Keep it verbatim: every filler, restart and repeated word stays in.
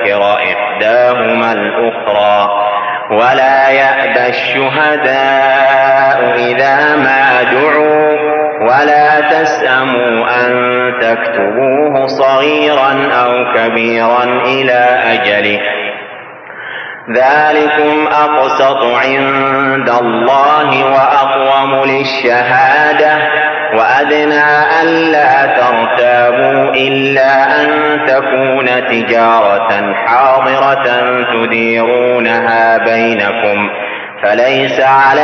تذكر إحداهما الأخرى. ولا يأبى الشهداء إذا ما دعوا ولا تسأموا أن تكتبوه صغيرا أو كبيرا إلى أجله، ذلكم أقسط عند الله وأقوم للشهادة، وأدنى ألا ترتابوا إلا أن تكون تجارة حاضرة تديرونها بينكم، فليس عليكم